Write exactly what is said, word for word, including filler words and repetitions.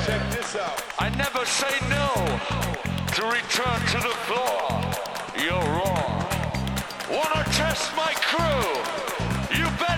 Check this out. I never say no to return to the floor. You're wrong. Wanna test my crew? You bet.